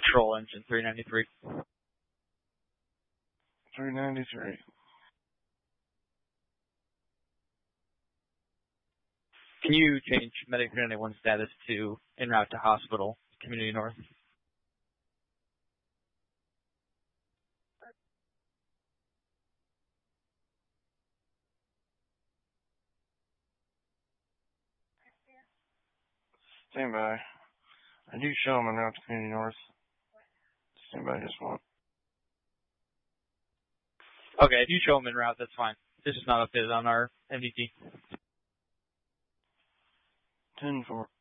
Control engine 393. 393. Can you change Medic 391 status to en route to hospital, Community North? Stand by. I do show them en route to Community North. Stand by just one. Okay, if you show them en route, that's fine. This is not updated on our MDT. 10-4.